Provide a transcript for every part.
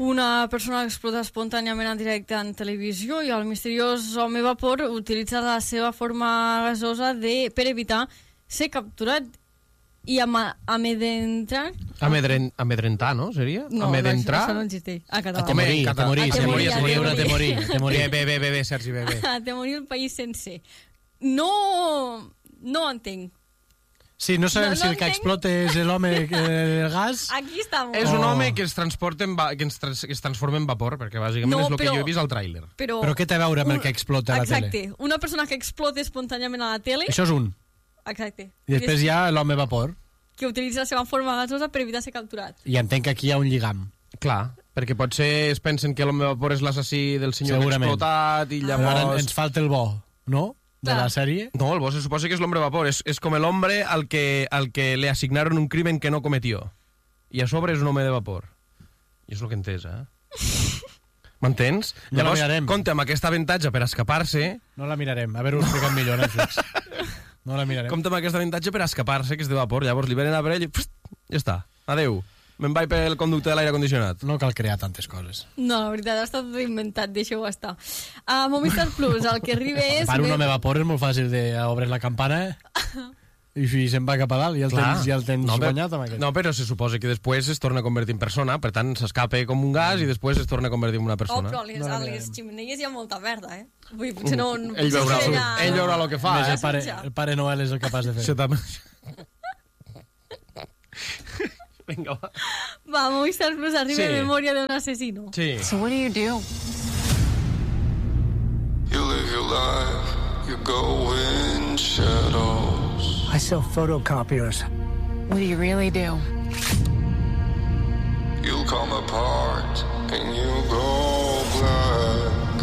Una persona explota espontàniament en directe en televisió i el misteriós home vapor utilitza la seva forma gasosa per evitar ser capturat i amedrentar, no? Seria? No, amedrentar? això no existeix. A català. Bé, Sergi, bé. Atemorir el país sencer. No entenc. Sí, no sabem si el que explota és l'home del gas. Aquí estamos. És un home que es transforma en vapor, perquè bàsicament és el que jo he vist al tràiler. Però què té a veure amb el que explota a la tele? Exacte. Una persona que explota espontàniament a la tele... Això és un. Exacte. I després hi ha l'home vapor. Que utilitza la seva forma gasosa per evitar ser capturat. I entenc que aquí hi ha un lligam. Clar, perquè potser es pensen que l'home vapor és l'assassí del senyor que ha explotat i llavors... Ara ens falta el bo, no? De la sèrie. No, el bo se suposa que és l'hombre vapor. És com l'hombre al que le asignaron un crimen que no cometió. I a sobre és un home de vapor. I és el que he entès, M'entens? No llavors, la mirarem. compte amb aquest avantatge per escapar-se... No la mirarem. A veure, ho explicat millor, Netflix. No la mirarem. Compte amb aquest avantatge per escapar-se, que és de vapor. Llavors li venen a per ell i... ja està. Adeu. Me'n vaig pel conducte de l'aire condicionat. No cal crear tantes coses. No, la veritat, ha estat tot inventat, deixeu-ho estar. A Movistar Plus, el que arriba és... Per un home vapor és molt fàcil d'obrir la campana i se'n va cap a dalt i el tens guanyat amb aquest. No, però se suposa que després es torna a convertir en persona, per tant s'escapa com un gas i després es torna a convertir en una persona. Però a les ximeneies hi ha molta merda, Vull dir, potser no... Ell veurà el que fa, el pare Noel és el capaç de fer. Això també... Vinga, va. Va, Movistar Plus arriba Memòria d'un asesino. Sí. So what do? You live your life, you go in shadows. I sell photocopiers. What do you really do? You'll come apart and you go black.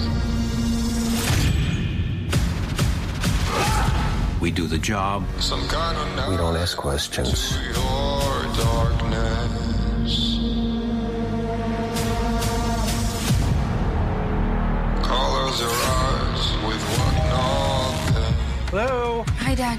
We do the job. Some kind of We don't ask questions. your darkness. Colors your eyes with what nothing. Hello. Hi, Dad.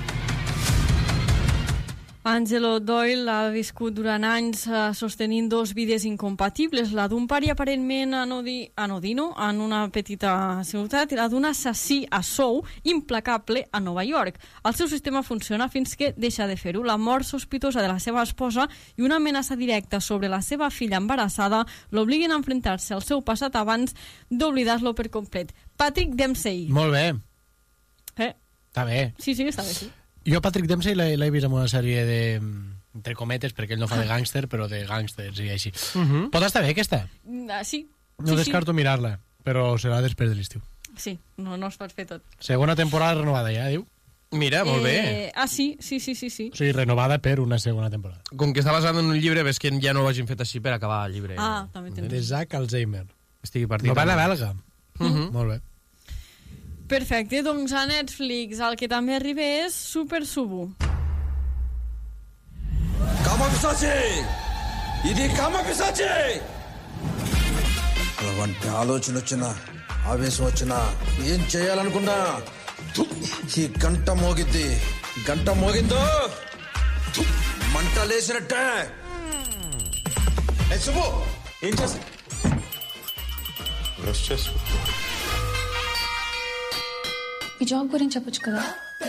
Angelo Doyle ha viscut durant anys sostenint dos vides incompatibles, la d'un pare aparentment anodino en una petita ciutat i la d'un assassí a sou implacable a Nova York. El seu sistema funciona fins que deixa de fer-ho. La mort sospitosa de la seva esposa i una amenaça directa sobre la seva filla embarassada l'obliguen a enfrontar-se al seu passat abans d'oblidar-lo per complet. Patrick Dempsey. Molt bé. Està bé. Sí, està bé, sí. Jo Patrick Dempsey l'he vist en una sèrie de... entre cometes, perquè ell no fa de gàngster, però de gàngsters i així. Pot estar bé, aquesta? Sí. No descarto mirar-la, però serà després de l'estiu. Sí, no es pot fer tot. Segona temporada renovada ja, diu? Mira, molt bé. Sí. O sigui, renovada per una segona temporada. Com que està basada en un llibre, ves que ja no ho hagin fet així per acabar el llibre. També t'entenc. De Zach Alzheimer. Estigui partit. Novel·la belga. Molt bé. Perfecte, doncs a Netflix el que també arriba és Super Subu. కామపిశాచి ఇది కామపిశాచి అలాంటి ఆలోచన వచ్చినా ఆవేశం వచ్చినా ఏం చేయాలనుకున్నా ఈ గంట మోగిందో మంట లేసినట్టే శుభు ఏం చేస్తా బ్రష్ చేసు ఈ జాబ్ గురించి చెప్పొచ్చు కదా.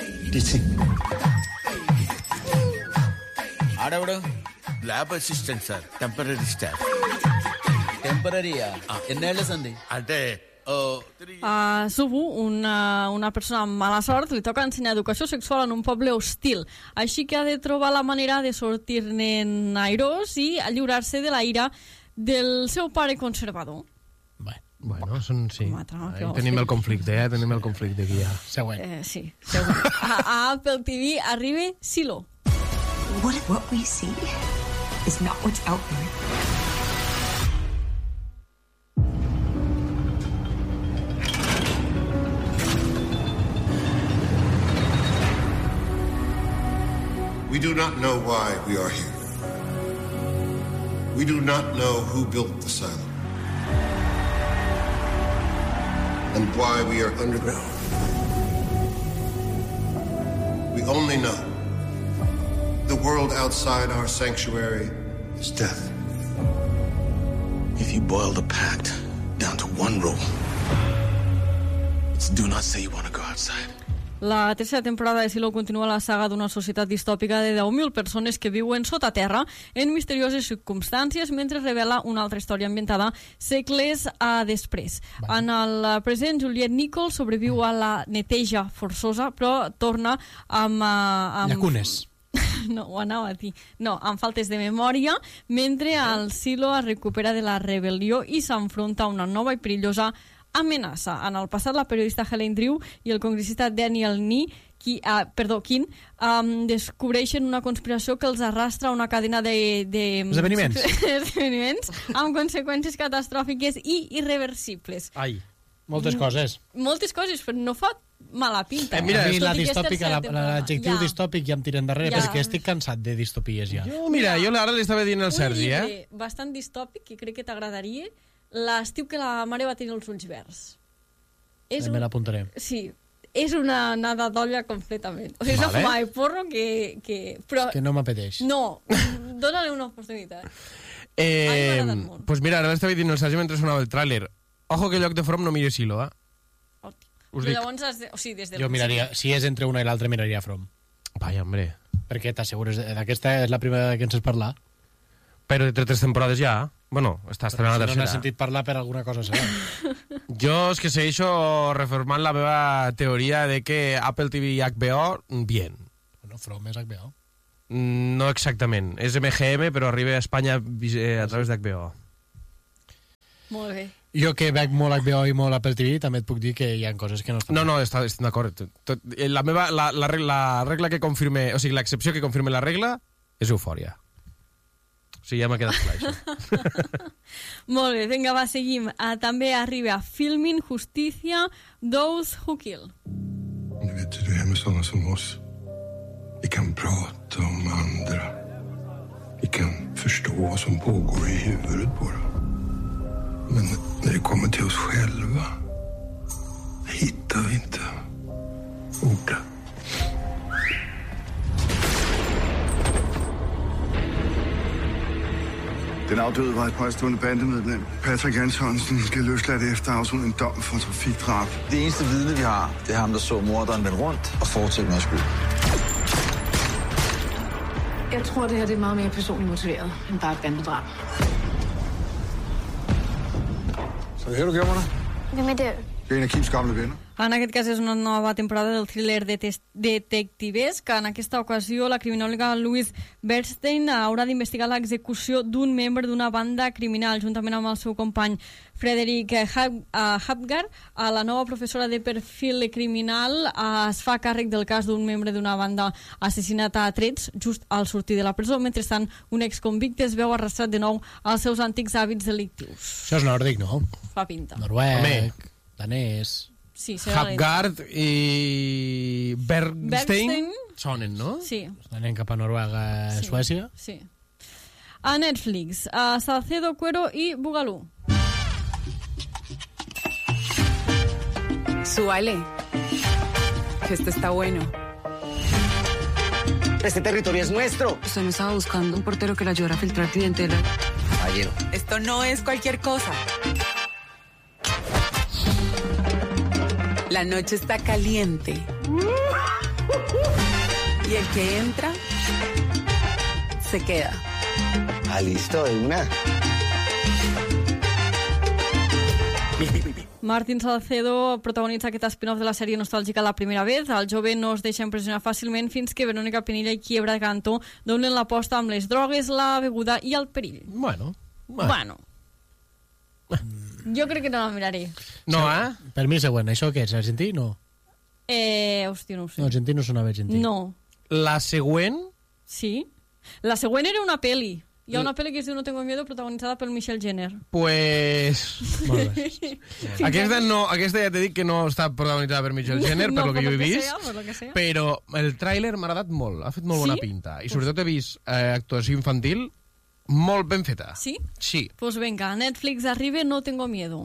ఆడెవడు lab assistant sir, temporary staff. టెంపరీయా? ఎన్నేళ్ల సంది అంటే Subu, una persona amb mala sort, li toca ensenyar educació sexual en un poble hostil, així que ha de trobar la manera de sortir-ne airós i lliurar-se de la ira del seu pare conservador. Bueno, sí. Tenim el conflicte, tenim el conflicte aquí ja. Següent. Sí, següent. A Apple TV arriba Silo. What we see is not what's out there. We do not know why we are here. We do not know who built the silo. And why we are underground. We only know the world outside our sanctuary is death. If you boil the pact down to one rule, it's do not say you want to go outside. La tercera temporada de Silo continua la saga d'una societat distòpica de 10.000 persones que viuen sota terra en misterioses circumstàncies mentre revela una altra història ambientada segles després. En el present, Juliette Nichols sobreviu a la neteja forçosa, però torna amb Llacunes. No, ho anava a dir. No, amb faltes de memòria, mentre el Silo es recupera de la rebel·lió i s'enfronta a una nova i perillosa amenaça. En el passat, la periodista Helen Drew i el congressista Daniel King descobreixen una conspiració que els arrastra a una cadena d'esdeveniments amb conseqüències catastròfiques i irreversibles. Ai, moltes coses. Moltes coses, però no fa mala pinta. Mira, l'adjectiu distòpic ja em tira endarrere, perquè estic cansat de distopies ja. Mira, jo ara li estava dient al Sergi, un llibre bastant distòpic que crec que t'agradaria, l'estiu que la mare va tenir els ulls verds. Me l'apuntaré. Sí, és una nada d'olla completament. O sigui, és una fumada de porro que... Però... Que no m'apeteix. No, dóna-li una oportunitat. A mi m'ha agradat molt. Pues mira, ara l'estava dient el Sergi mentre sonava el tràiler. Ojo que lloc de From no mire Silo, Però llavors, o sigui, des del... Jo miraria, si és entre una i l'altra, miraria From. Vaja, hombre. Perquè t'assegures, aquesta és la primera que ens has parlat. Però de 3 temporades ja. Bueno, està estrenant la tercera. Si no n'has sentit parlar, per alguna cosa serà. Jo és que segueixo reformant la meva teoria de que Apple TV i HBO, bien. Bueno, From és HBO. No exactament. És MGM, però arriba a Espanya a través d'HBO. Molt bé. Jo que veig molt HBO i molt Apple TV, també et puc dir que hi ha coses que no estan... No, estic d'acord. La regla que confirme... O sigui, l'excepció que confirme la regla és Eufòria. O sigui, ja m'ha quedat clar, això. Molt bé, vinga, va, seguim. També arriba Filming Justicia, Those Who Kill. Du vet hur det är med sådana som oss. Vi kan prata om andra. Vi kan förstå vad som pågår i huvudet på dem. Men när det kommer till oss själva hittar vi inte orden. Den afdøde var et påstående bandemedlem. Patrick Antonsen skal løsladt efter afsoning en dom for trafikdrab. Det eneste vidne, vi har, det er ham, der så morderen vende rundt og fortsætte med at skyde. Jeg tror, det her det er meget mere personligt motiveret, end bare et bandedrab. Så det her, du gjorde mig? Hvem er det? Det er en af Kims gamle venner. En aquest cas és una nova temporada del thriller detectivesc, que en aquesta ocasió la criminòloga Louise Bernstein haurà d'investigar l'execució d'un membre d'una banda criminal juntament amb el seu company Frederick Hapgar. La nova professora de perfil criminal es fa càrrec del cas d'un membre d'una banda assassinat a trets just al sortir de la presó. Mentrestant, un exconvicte es veu arrastrat de nou als seus antics hàbits delictius. Això és nòrdic, no? Fa pinta. Noruec, danès... Sí, Hapgard i Bernstein sonen, no? Sí. Anem cap a Noruega, Suècia. Sí. A Netflix, a Salcedo, Cuero y Bugalú. Súbale, que esto está bueno. Este territorio es nuestro. Usted me estaba buscando un portero que le ayudara a filtrar clientela. Caballero. Esto no es cualquier cosa. La noche está caliente. Y el que entra, se queda. Ah, listo, de una. Martín Salcedo protagonitza aquest spin-off de la sèrie nostàlgica La primera vez. El jove no es deixa impressionar fàcilment fins que Verónica Pinilla i Quiebra Cantó donen l'aposta amb les drogues, la beguda i el perill. Bueno. Jo crec que no la miraré. No, Per mi següent. Això què és? Argentí? No. Hòstia, no ho sé. No, argentí no sonava argentí. No. La següent? Sí. La següent era una peli. Hi ha una pel·li que es diu No tengo miedo, protagonitzada pel Michelle Jenner. Pues... Molt bé. Aquesta ja t'he dit que no està protagonitzada per Michelle Jenner, per lo que jo he vist, però el tràiler m'ha agradat molt, ha fet molt bona pinta. I sobretot he vist actuació infantil molt ben feta. Sí? Sí. Pues venga, Netflix arriba No tengo miedo.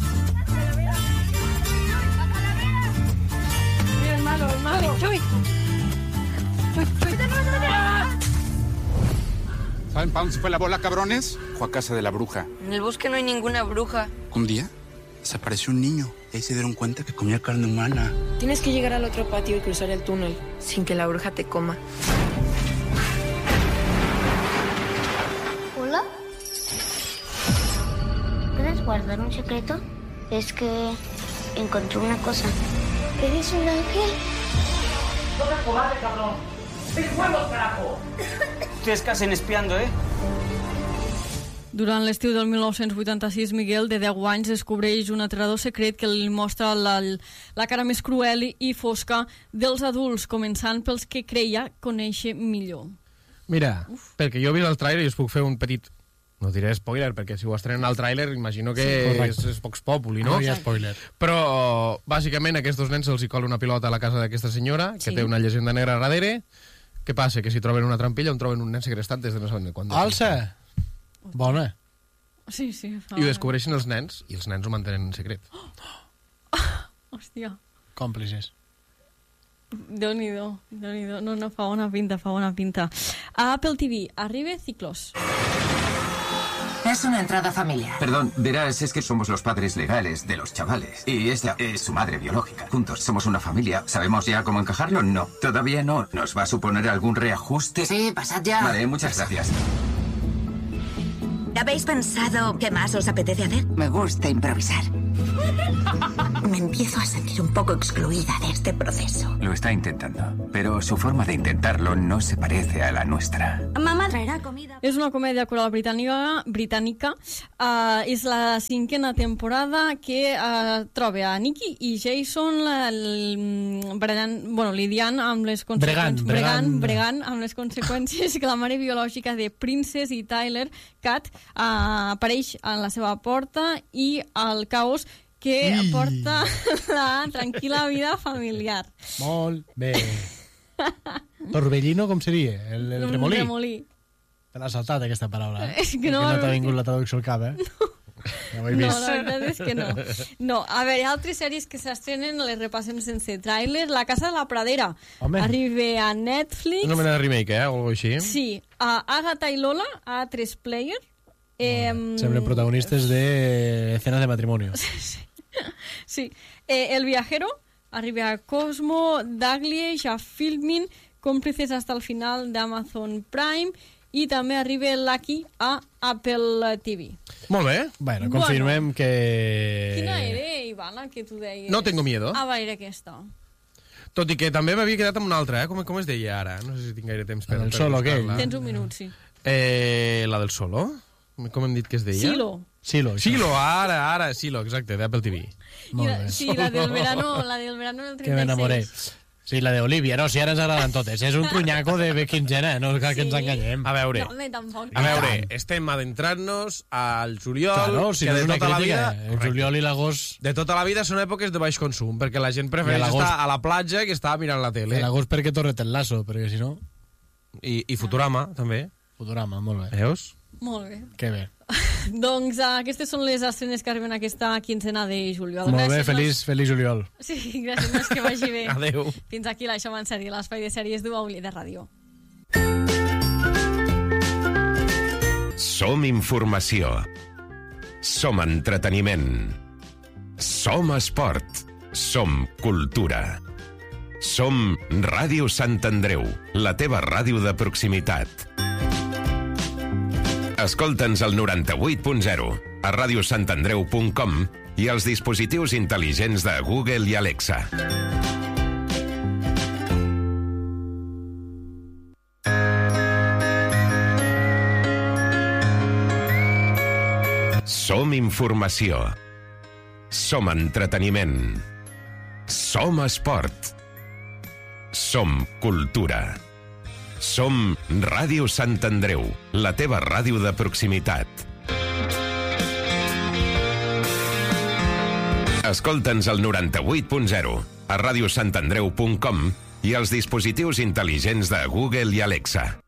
Mira, el malo. ¿Saben para dónde se fue la bola, cabrones? Fue a casa de la bruja. En el bosque no hay ninguna bruja. Un día desapareció un niño. Y ahí se dieron cuenta que comía carne humana. Tienes que llegar al otro patio y cruzar el túnel sin que la bruja te coma. ¿Hola? ¿Quieres guardar un secreto? Es que encontré una cosa. ¿Eres un ángel? ¡No me cobarde, cabrón! ¡Estoy jugando, carajo! Ustedes casen espiando, ¿eh? Durant l'estiu del 1986, Miguel, de 10 anys, descobreix un atrador secret que li mostra la cara més cruel i fosca dels adults, començant pels que creia conèixer millor. Mira, perquè jo he vist el tràiler i us puc fer un petit... No diré spoiler, perquè si ho estrenen al tràiler imagino que és Vox Populi, no? No hi ha spoiler. Però, bàsicament, a aquests nens se'ls hi cola una pilota a la casa d'aquesta senyora, que té una llegenda negra darrere. Què passa? Que si troben una trampilla on troben un nen segrestat des de no saben quan. Alça! Bona. Sí. I ho descobreixen els nens, i els nens ho mantenen en secret. Hòstia. Còmplices. Déu-n'hi-do. No, fa bona pinta. A Apple TV, arriba Ciclos. Es una entrada familiar. Perdón, verás, es que somos los padres legales de los chavales. Y esta es su madre biológica. Juntos somos una familia. ¿Sabemos ya cómo encajarlo? No. Todavía no. ¿Nos va a suponer algún reajuste? Sí, pasad ya. Vale, muchas gracias. ¿Habéis pensado qué más os apetece hacer? Me gusta improvisar. Me empiezo a sentir un poco excluida de este proceso. Lo está intentando, pero su forma de intentarlo no se parece a la nuestra. Mamá traerá comida. És una comèdia coral britànica. És la 5a temporada que troba a Nicky i Jason lidiant amb les conseqüències... Bregant amb les conseqüències que la mare biològica de Princess i Tyler, Kat, apareix a la seva porta i al caos que porta la tranquil·la vida familiar. Molt bé. Torbellino, com seria? El remolí? Remolí. Te l'ha saltat, aquesta paraula. És que no t'ha vingut la traducció al cap, eh? No, la veritat és que no. No, a veure, altres sèries que s'estrenen les repassem sense tràiler. La Casa de la Pradera. Arriba a Netflix. Una mena de remake, o alguna cosa així. Sí. Agatha i Lola, a 3 Player. Semblen protagonistes de escenas de matrimonio. Sí. El Viajero, arriba a Cosmo, Daglish, a Filmin, Cómplices hasta el final d'Amazon Prime, i també arriba Lucky a Apple TV. Molt bé. Bueno, confirmem que... Quina era, Ivana, que tu deies? No tengo miedo. Va, era aquesta. Tot i que també m'havia quedat amb una altra, com es deia ara? No sé si tinc gaire temps per el Solo, aquell. Tens un minut, sí. La del Solo? Com hem dit que es deia? Silo, ara, Silo, exacte, d'Apple TV. Sí, la del verano del 36. Que m'enamoré. Sí, la d'Olivia, no, si ara ens agraden totes. És un trunyaco de quinzena, no cal que ens enganyem. A veure, estem adentrant-nos al juliol, claro, si que no de tota la vida... El juliol i l'agost... De tota la vida són èpoques de baix consum, perquè la gent prefereix estar a la platja que estar mirant la tele. I l'agost perquè torret el lasso, perquè si no... I Futurama, també. Futurama, molt bé. Veus? Molt bé. Que bé. Doncs aquestes són les estrenes que arriben aquesta quinzena de juliol. Molt bé, feliç juliol. Sí, gràcies, que vagi bé. Adéu. Fins aquí l'Això en sèrie, l'espai de sèries d'UAULI de Ràdio. Som informació. Som entreteniment. Som esport. Som cultura. Som Ràdio Sant Andreu, la teva ràdio de proximitat. Escolta'ns al 98.0, a radiosantandreu.com i als dispositius intel·ligents de Google i Alexa. Som informació. Som entreteniment. Som esport. Som cultura. Som Ràdio Sant Andreu, la teva ràdio de proximitat. Escolta'ns al 98.0, a radiosantandreu.com i als dispositius intel·ligents de Google i Alexa.